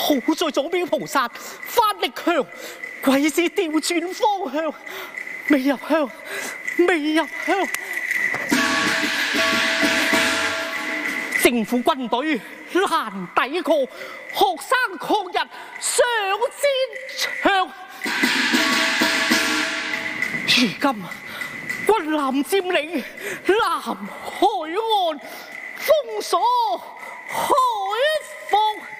好在左邊菩薩法力強，鬼子調轉方向，未入鄉，未入鄉。政府軍隊難抵抗，學生抗日上戰場。如今軍艦佔領南海岸，封鎖海防。